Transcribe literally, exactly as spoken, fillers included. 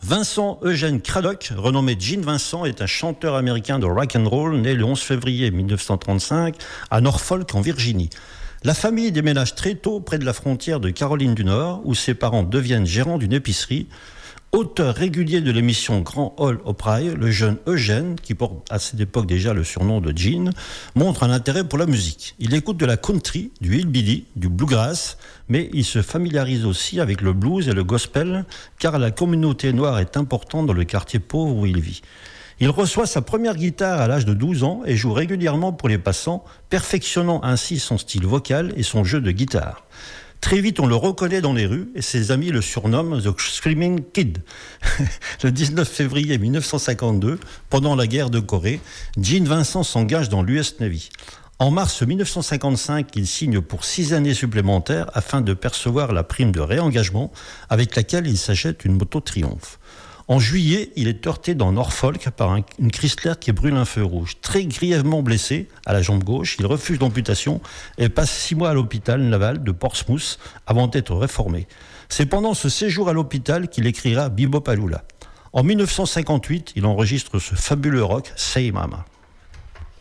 Vincent Eugène Craddock, renommé Gene Vincent, est un chanteur américain de rock and roll né le onze février mille neuf cent trente-cinq à Norfolk en Virginie. La famille déménage très tôt près de la frontière de Caroline du Nord, où ses parents deviennent gérants d'une épicerie. Auteur régulier de l'émission Grand Ole Opry, le jeune Eugène, qui porte à cette époque déjà le surnom de Gene, montre un intérêt pour la musique. Il écoute de la country, du hillbilly, du bluegrass, mais il se familiarise aussi avec le blues et le gospel, car la communauté noire est importante dans le quartier pauvre où il vit. Il reçoit sa première guitare à l'âge de douze ans et joue régulièrement pour les passants, perfectionnant ainsi son style vocal et son jeu de guitare. Très vite, on le reconnaît dans les rues et ses amis le surnomment The Screaming Kid. Le dix-neuf février mille neuf cent cinquante-deux, pendant la guerre de Corée, Gene Vincent s'engage dans l'U S Navy. En mars mille neuf cent cinquante-cinq, il signe pour six années supplémentaires afin de percevoir la prime de réengagement avec laquelle il s'achète une moto Triumph. En juillet, il est heurté dans Norfolk par un, une Chrysler qui brûle un feu rouge. Très grièvement blessé à la jambe gauche, il refuse l'amputation et passe six mois à l'hôpital naval de Portsmouth avant d'être réformé. C'est pendant ce séjour à l'hôpital qu'il écrira Bebop Alula. En mille neuf cent cinquante-huit, il enregistre ce fabuleux rock Say Mama.